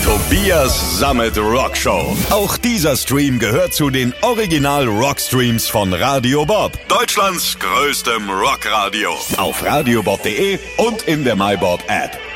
Tobias Sammet Rock Show. Auch dieser Stream gehört zu den Original Rockstreams von Radio Bob, Deutschlands größtem Rockradio. Auf radiobob.de und in der MyBob App.